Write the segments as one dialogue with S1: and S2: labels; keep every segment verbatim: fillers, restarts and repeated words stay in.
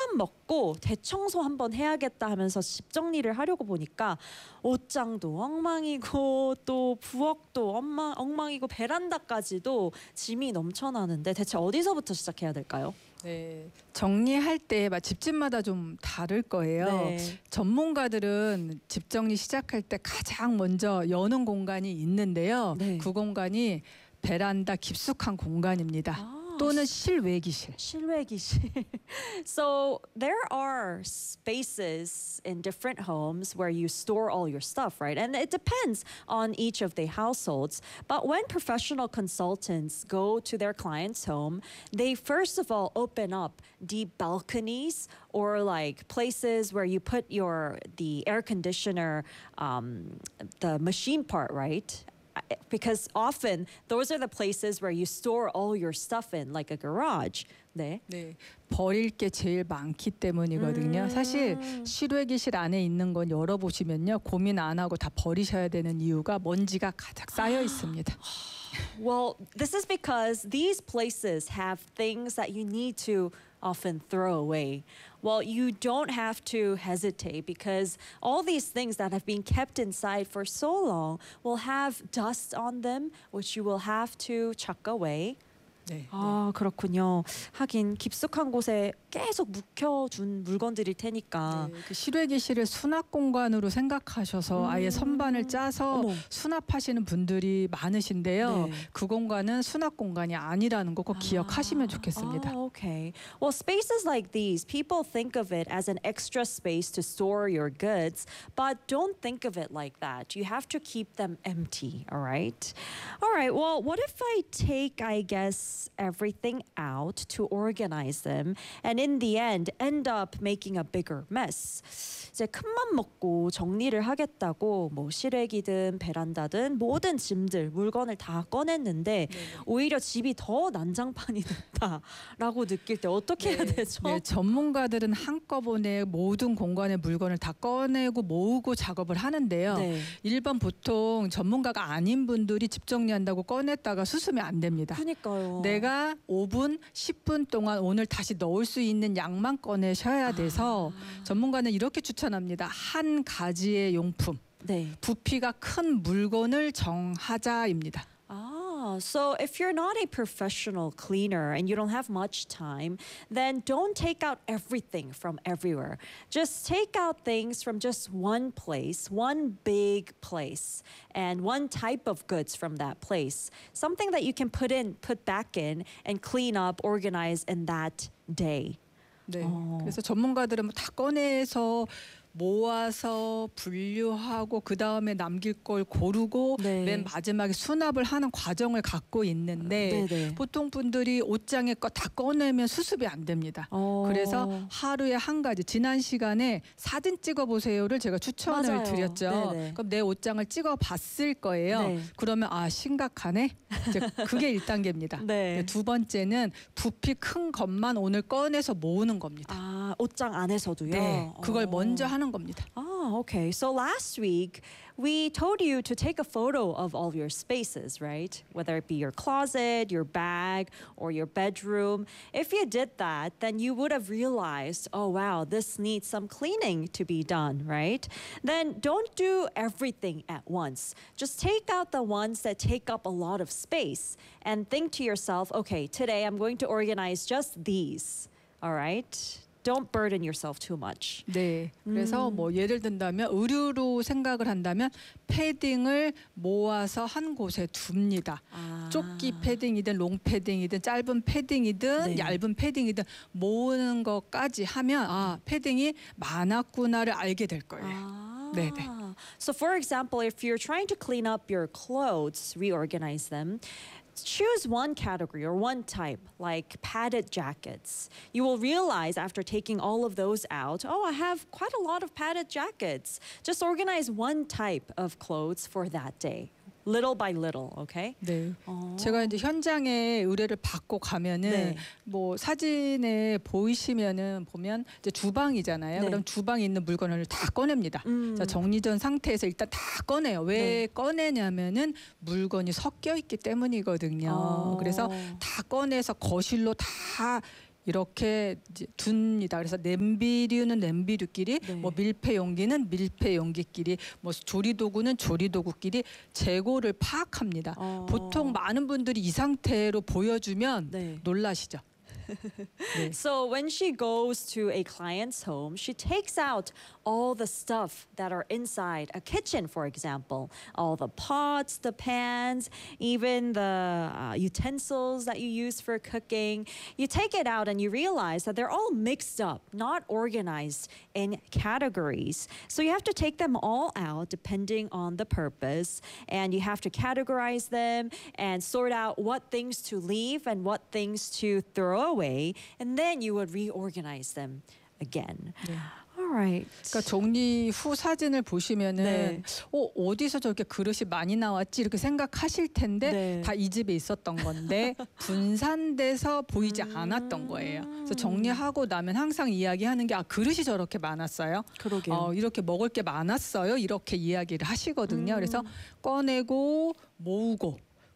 S1: 큰맘 먹고 대청소 한번 해야겠다 하면서 집 정리를 하려고 보니까 옷장도 엉망이고 또 부엌도 엉망, 엉망이고 베란다까지도 짐이 넘쳐나는데 대체 어디서부터 시작해야 될까요?
S2: 네, 정리할 때 집집마다 좀 다를 거예요.
S1: 네.
S2: 전문가들은 집 정리 시작할 때 가장 먼저 여는 공간이 있는데요.
S1: 네.
S2: 그 공간이 베란다 깊숙한 공간입니다.
S1: 아.
S2: 또는 실외기실.
S1: 실외기실. So there are spaces in different homes where you store all your stuff, right? And it depends on each of the households. But when professional consultants go to their client's home, they first of all open up deep balconies or like places where you put your the air conditioner, um, the machine part, right? Because often those are the places where you store all your stuff in, like a garage. 네.
S2: 네, 버릴 게 제일 많기 때문이거든요. 음. 사실 실외기실 안에 있는 건 열어보시면요, 고민 안 하고 다 버리셔야 되는 이유가 먼지가 가득 쌓여 있습니다.
S1: Well, this is because these places have things that you need to often throw away. Well, you don't have to hesitate because all these things that have been kept inside for so long will have dust on them, which you will have to chuck away.
S2: 네.
S1: 아, 그렇군요. 하긴 깊숙한 곳에 계속 묵혀둔 물건들일 테니까.
S2: 네, 그 실외기실을 수납 공간으로 생각하셔서
S1: 음.
S2: 아예 선반을 짜서
S1: 어머.
S2: 수납하시는 분들이 많으신데요.
S1: 네.
S2: 그 공간은 수납 공간이 아니라는 거 꼭 기억하시면 좋겠습니다.
S1: Oh, okay. Well, spaces like these, people think of it as an extra space to store your goods, but don't think of it like that. You have to keep them empty, all right? All right, well, what if I take, I guess, everything out to organize them and in the end end up making a bigger mess? 이제 큰맘 먹고 정리를 하겠다고 뭐 실외기든 베란다든 모든 짐들, 물건을 다 꺼냈는데
S2: 네.
S1: 오히려 집이 더 난장판이 됐다라고 느낄 때 어떻게 해야 되죠?
S2: 네, 전문가들은 한꺼번에 모든 공간의 물건을 다 꺼내고 모으고 작업을 하는데요.
S1: 네.
S2: 일반 보통 전문가가 아닌 분들이 집 정리한다고 꺼냈다가 수습이 안 됩니다.
S1: 그러니까요.
S2: 내가 오 분, 십 분 동안 오늘 다시 넣을 수 있는 양만 꺼내셔야 돼서
S1: 아.
S2: 전문가는 이렇게 추천합니다. 한 가지의 용품,
S1: 네.
S2: 부피가 큰 물건을 정하자입니다.
S1: Ah, so if you're not a professional cleaner and you don't have much time, then don't take out everything from everywhere. Just take out things from just one place, one big place, and one type of goods from that place. Something that you can put in, put back in, and clean up, organize in that day.
S2: 네.
S1: 어.
S2: 그래서 전문가들은 뭐 다 꺼내서 모아서 분류하고 그 다음에 남길 걸 고르고
S1: 네.
S2: 맨 마지막에 수납을 하는 과정을 갖고 있는데
S1: 네네.
S2: 보통 분들이 옷장에 거 다 꺼내면 수습이 안 됩니다.
S1: 어.
S2: 그래서 하루에 한 가지, 지난 시간에 사진 찍어 보세요를 제가 추천을
S1: 맞아요.
S2: 드렸죠.
S1: 네네.
S2: 그럼 내 옷장을 찍어 봤을 거예요.
S1: 네.
S2: 그러면 아, 심각하네. 이제 그게 일 단계입니다.
S1: 네.
S2: 두 번째는 부피 큰 것만 오늘 꺼내서 모으는 겁니다.
S1: 아, 옷장 안에서도요?
S2: 네, 그걸
S1: 어.
S2: 먼저 하는 겁니다.
S1: Oh, okay. So last week, we told you to take a photo of all your spaces, right? Whether it be your closet, your bag, or your bedroom. If you did that, then you would have realized, oh, wow, this needs some cleaning to be done, right? Then don't do everything at once. Just take out the ones that take up a lot of space and think to yourself, okay, today I'm going to organize just these, all right? Don't burden yourself too much.
S2: 네. 그래서
S1: 음.
S2: 뭐 예를 든다면 의류로 생각을 한다면 패딩을 모아서 한 곳에 둡니다.
S1: 아.
S2: 조끼 패딩이든 롱 패딩이든 짧은 패딩이든
S1: 네.
S2: 얇은 패딩이든 모으는 것까지 하면 아, 패딩이 많았구나를 알게 될 거예요.
S1: Ah.
S2: 네, 네.
S1: So for example, if you're trying to clean up your clothes, reorganize them, choose one category or one type, like padded jackets. You will realize after taking all of those out, oh, I have quite a lot of padded jackets. Just organize one type of clothes for that day. Little by little, okay?
S2: 네.
S1: 어.
S2: 제가 이제 현장에 의뢰를 받고 가면은
S1: 네.
S2: 뭐 사진에 보이시면은 보면 이제 주방이잖아요.
S1: 네.
S2: 그럼 주방에 있는 물건을 다 꺼냅니다.
S1: 음.
S2: 자, 정리된 상태에서 일단 다 꺼내요. 왜
S1: 네.
S2: 꺼내냐면은 물건이 섞여 있기 때문이거든요.
S1: 어.
S2: 그래서 다 꺼내서 거실로 다 이렇게 이제 둡니다. 그래서 냄비류는 냄비류끼리,
S1: 네.
S2: 뭐 밀폐 용기는 밀폐 용기끼리, 뭐 조리 도구는 조리 도구끼리 재고를 파악합니다.
S1: 어.
S2: 보통 많은 분들이 이 상태로 보여주면
S1: 네.
S2: 놀라시죠. 네.
S1: So when she goes to a client's home, she takes out all the stuff that are inside a kitchen, for example, all the pots, the pans, even the uh, utensils that you use for cooking. You take it out and you realize that they're all mixed up, not organized in categories. So you have to take them all out depending on the purpose, and you have to categorize them and sort out what things to leave and what things to throw away, and then you would reorganize them again.
S2: 네.
S1: All right.
S2: 그러니까 정리 후 사진을 보시면은
S1: 네.
S2: 어, 어디서 저렇게 그릇이 많이 나왔지 이렇게 생각하실 텐데
S1: 네.
S2: 다 이 집에 있었던 건데 분산돼서 보이지
S1: 음.
S2: 않았던 거예요. 그래서 정리하고 나면 항상 이야기하는 게 아, 그릇이 저렇게 많았어요.
S1: 그러게요.
S2: 어, 이렇게 먹을 게 많았어요. 이렇게 이야기를 하시거든요.
S1: 음.
S2: 그래서 꺼내고 모으고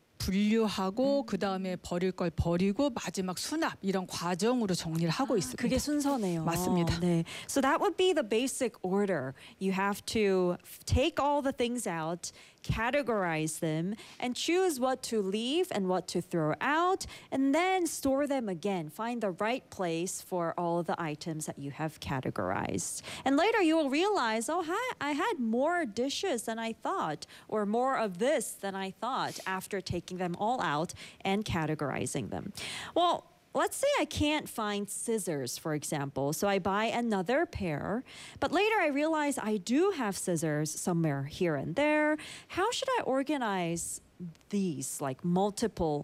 S2: 분류하고 그 다음에 버릴 걸 버리고 마지막 수납 이런 과정으로 정리를 하고 있습니다.
S1: 그게 순서네요.
S2: 맞습니다.
S1: 네. So that would be the basic order. You have to take all the things out, categorize them, and choose what to leave and what to throw out, and then store them again. Find the right place for all the items that you have categorized. And later you will realize, oh, hi, I had more dishes than I thought, or more of this than I thought after taking them all out and categorizing them. Well, let's say I can't find scissors, for example, so I buy another pair, but later I realize I do have scissors somewhere here and there. How should I organize these, like multiple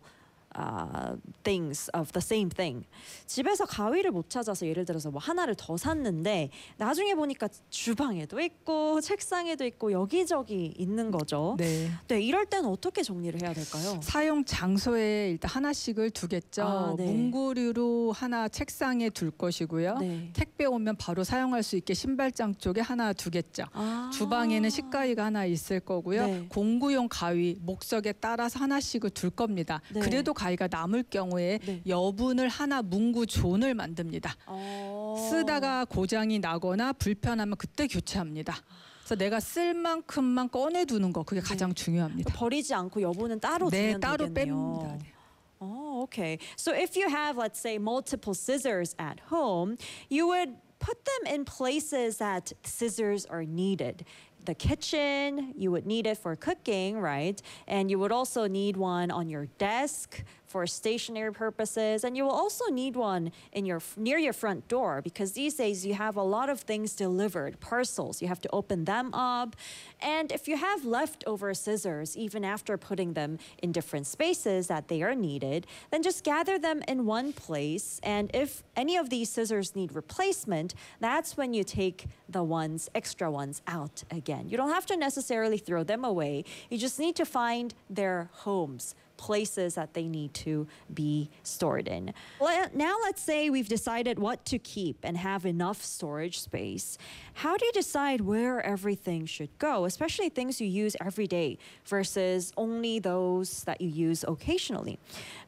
S1: uh, things of the same thing? 집에서 가위를 못 찾아서 예를 들어서 뭐 하나를 더 샀는데 나중에 보니까 주방에도 있고 책상에도 있고 여기저기 있는 거죠.
S2: 네.
S1: 네, 이럴 때는 어떻게 정리를 해야 될까요?
S2: 사용 장소에 일단 하나씩을 두겠죠.
S1: 아, 네.
S2: 문구류로 하나 책상에 둘 것이고요.
S1: 네.
S2: 택배 오면 바로 사용할 수 있게 신발장 쪽에 하나 두겠죠.
S1: 아.
S2: 주방에는 식가위가 하나 있을 거고요.
S1: 네.
S2: 공구용 가위 목적에 따라서 하나씩을 둘 겁니다.
S1: 네.
S2: 그래도 가위가 남을 경우에
S1: 네.
S2: 여분을 하나 문구 존을 만듭니다.
S1: 어.
S2: 쓰다가 고장이 나거나 불편하면 그때 교체합니다. 그래서 내가 쓸 만큼만 꺼내 두는 거 그게 가장 중요합니다.
S1: 버리지 않고 여분은 따로
S2: 네,
S1: 두면
S2: 따로
S1: 되겠네요.
S2: 뺍니다. 네.
S1: Oh, okay. So if you have, let's say, multiple scissors at home, you would put them in places that scissors are needed. The kitchen, you would need it for cooking, right? And you would also need one on your desk for stationary purposes, and you will also need one in your near your front door because these days you have a lot of things delivered, parcels. You have to open them up, and if you have leftover scissors, even after putting them in different spaces that they are needed, then just gather them in one place. And if any of these scissors need replacement, that's when you take the ones, extra ones out again. You don't have to necessarily throw them away. You just need to find their homes, places that they need to be stored in. Well, now let's say we've decided what to keep and have enough storage space. How do you decide where everything should go, especially things you use every day versus only those that you use occasionally?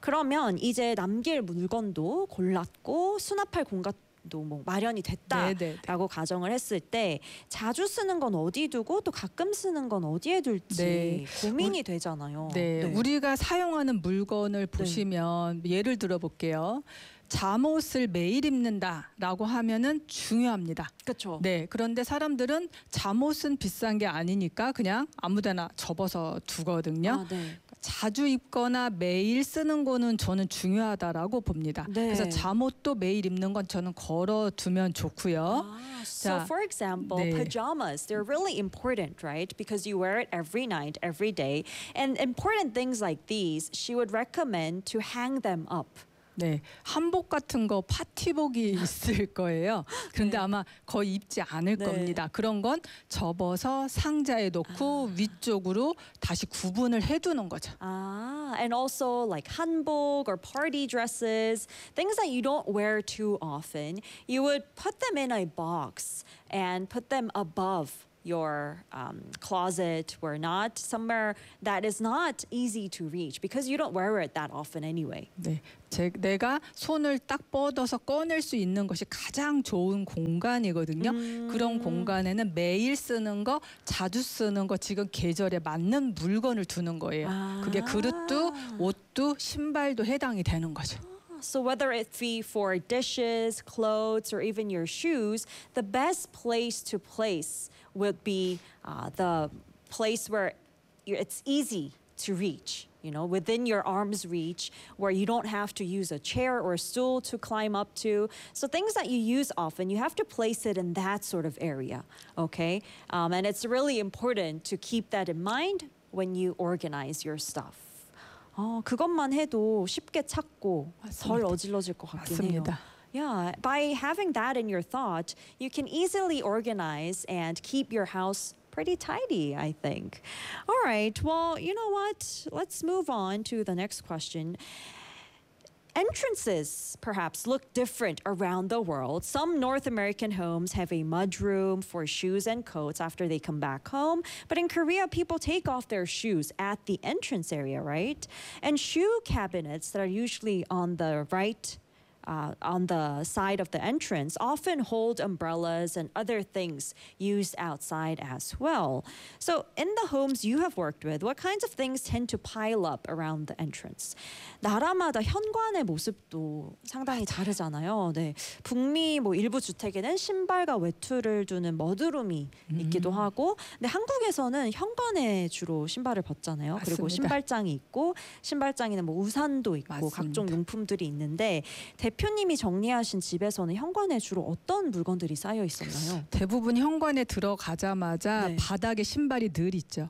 S1: 그러면 이제 남길 물건도 골랐고 수납할 공간 뭐 마련이 됐다라고 가정을 했을 때 자주 쓰는 건 어디 두고 또 가끔 쓰는 건 어디에 둘지
S2: 네.
S1: 고민이 되잖아요.
S2: 네,
S1: 네.
S2: 우리가 사용하는 물건을 보시면 예를 들어 볼게요. 잠옷을 매일 입는다라고 하면은 중요합니다.
S1: 그렇죠.
S2: 네, 그런데 사람들은 잠옷은 비싼 게 아니니까 그냥 아무데나 접어서 두거든요.
S1: 아, 네.
S2: 자주 입거나 매일 쓰는 거는 저는 중요하다라고 봅니다.
S1: 네.
S2: 그래서 잠옷도 매일 입는 건 저는 걸어 두면 좋고요.
S1: Ah, so
S2: 자,
S1: for example,
S2: 네.
S1: pajamas, they're really important, right? Because you wear it every night, every day. And important things like these, she would recommend to hang them up.
S2: 네, 한복 같은 거 파티복이 있을 거예요. 그런데
S1: 네.
S2: 아마 거의 입지 않을
S1: 네.
S2: 겁니다. 그런 건 접어서 상자에 넣고 위쪽으로 다시 구분을 해두는 거죠.
S1: Ah, and also like hanbok or party dresses, things that you don't wear too often, you would put them in a box and put them above your um, closet or not somewhere that is not easy to reach because you don't wear it that often anyway.
S2: 네, 제, 내가 손을 딱 뻗어서 꺼낼 수 있는 것이 가장 좋은 공간이거든요.
S1: 음.
S2: 그런 공간에는 매일 쓰는 거, 자주 쓰는 거, 지금 계절에 맞는 물건을 두는 거예요.
S1: 아.
S2: 그게 그릇도, 옷도, 신발도 해당이 되는 거죠.
S1: So whether it be for dishes, clothes, or even your shoes, the best place to place would be uh, the place where you- it's easy to reach, you know, within your arm's reach, where you don't have to use a chair or a stool to climb up to. So things that you use often, you have to place it in that sort of area, okay? Um, and it's really important to keep that in mind when you organize your stuff. 어, 그것만 해도 쉽게 찾고 덜
S2: 맞습니다.
S1: 어질러질 것 같긴 해요.
S2: 맞습니다.
S1: Yeah, by having that in your thought, you can easily organize and keep your house pretty tidy, I think. All right, well, you know what? Let's move on to the next question. Entrances perhaps look different around the world. Some North American homes have a mudroom for shoes and coats after they come back home. But in Korea, people take off their shoes at the entrance area, right? And shoe cabinets that are usually on the right uh, on the side of the entrance often hold umbrellas and other things used outside as well. So in the homes you have worked with, what kinds of things tend to pile up around the entrance? 나라마다 현관의 모습도 상당히 다르잖아요. 네. 북미 뭐 일부 주택에는 신발과 외투를 두는 머드룸이
S2: 음.
S1: 있기도 하고, 근데 한국에서는 현관에 주로 신발을 벗잖아요. 그리고
S2: 맞습니다.
S1: 신발장이 있고, 신발장에는 뭐 우산도 있고
S2: 맞습니다.
S1: 각종 용품들이 있는데, 대표님이 정리하신 집에서는 현관에 주로 어떤 물건들이 쌓여 있었나요?
S2: 대부분 현관에 들어가자마자
S1: 네.
S2: 바닥에 신발이 늘 있죠.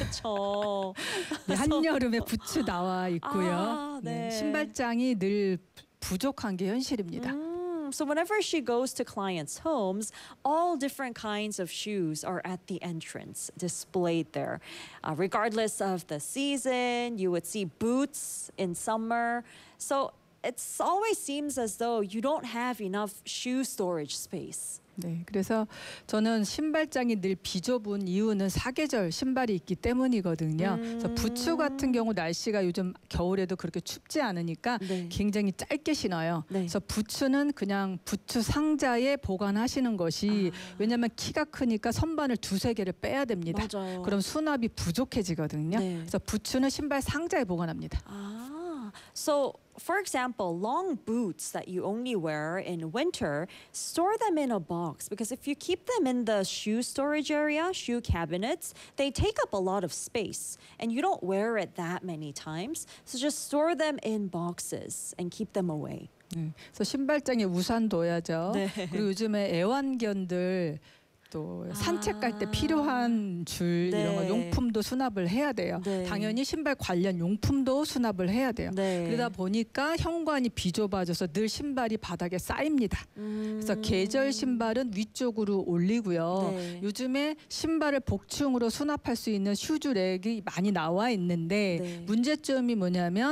S1: 그렇죠.
S2: 네, 한여름에 부츠 나와 있고요.
S1: 아, 네.
S2: 네, 신발장이 늘 부족한 게 현실입니다.
S1: Mm, so whenever she goes to clients' homes, all different kinds of shoes are at the entrance displayed there. Uh, regardless of the season, you would see boots in summer. So it always seems as though you don't have enough shoe storage space.
S2: 네, 그래서 저는 신발장이 늘 비좁은 이유는 사계절 신발이 있기 때문이거든요.
S1: 음.
S2: 그래서 부츠 같은 경우 날씨가 요즘 겨울에도 그렇게 춥지 않으니까
S1: 네.
S2: 굉장히 짧게 신어요.
S1: 네.
S2: 그래서 부츠는 그냥 부츠 상자에 보관하시는 것이
S1: 아.
S2: 왜냐하면 키가 크니까 선반을 두세 개를 빼야 됩니다.
S1: 맞아요.
S2: 그럼 수납이 부족해지거든요.
S1: 네.
S2: 그래서 부츠는 신발 상자에 보관합니다.
S1: Ah, so for example, long boots that you only wear in winter, store them in a box because if you keep them in the shoe storage area, shoe cabinets, they take up a lot of space and you don't wear it that many times. So just store them in boxes and keep them away.
S2: 네. 그래서 신발장에 우산 둬야죠.
S1: 네.
S2: 그리고 요즘에 애완견들 또 산책 갈 때
S1: 아.
S2: 필요한 줄 이런 거
S1: 네.
S2: 용품도 수납을 해야 돼요.
S1: 네.
S2: 당연히 신발 관련 용품도 수납을 해야 돼요.
S1: 네.
S2: 그러다 보니까 현관이 비좁아져서 늘 신발이 바닥에 쌓입니다.
S1: 음.
S2: 그래서 계절 신발은 위쪽으로 올리고요.
S1: 네.
S2: 요즘에 신발을 복층으로 수납할 수 있는 슈즈랙이 많이 나와 있는데
S1: 네.
S2: 문제점이 뭐냐면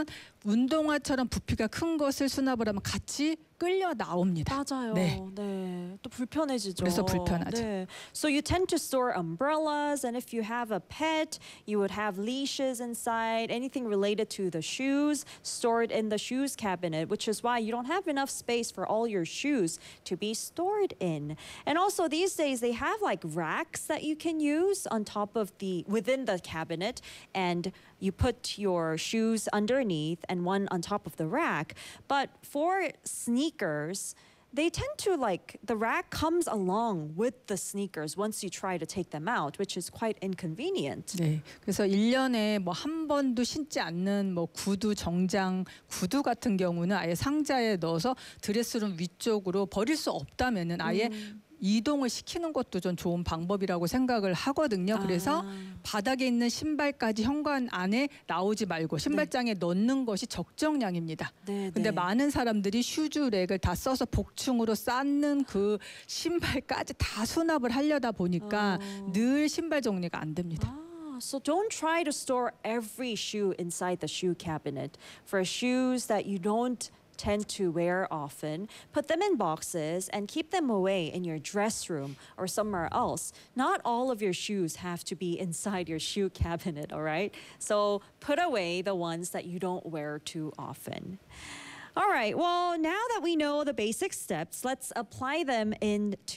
S2: 운동화처럼 부피가 큰 것을 수납을 하면 같이 끌려 나옵니다.
S1: 맞아요.
S2: 네.
S1: 네. 또 불편해지죠.
S2: 그래서 불편하죠.
S1: 네. So you tend to store umbrellas, and if you have a pet, you would have leashes inside. Anything related to the shoes stored in the shoes cabinet, which is why you don't have enough space for all your shoes to be stored in. And also these days they have like racks that you can use on top of the within the cabinet, and you put your shoes underneath and one on top of the rack. But for sneakers, they tend to like the rack comes along with the sneakers once you try to take them out, which is quite inconvenient.
S2: 네, 그래서 일 년에 뭐 한 번도 신지 않는 뭐 구두, 정장, 구두 같은 경우는 아예 상자에 넣어서 드레스룸 위쪽으로 버릴 수 없다면은 아예
S1: 음.
S2: 이동을 시키는 것도 좀 좋은 방법이라고 생각을 하거든요. 그래서
S1: 아.
S2: 바닥에 있는 신발까지 현관 안에 나오지 말고 신발장에 넣는 것이 적정량입니다.
S1: 네,
S2: 근데
S1: 네.
S2: 많은 사람들이 슈즈랙을 다 써서 복층으로 쌓는 그 신발까지 다 수납을 하려다 보니까
S1: 어.
S2: 늘 신발 정리가 안 됩니다.
S1: Ah, so don't try to store every shoe inside the shoe cabinet. For shoes that you don't tend to wear often, put them in boxes and keep them away in your dress room or somewhere else. Not all of your shoes have to be inside your shoe cabinet, all right? So put away the ones that you don't wear too often. All right, well, now that we know the basic steps, let's apply them into